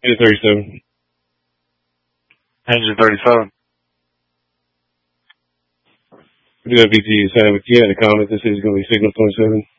Engine 37. Engine 37. WFBT is having, if you had a comment, this is going to be Signal 27.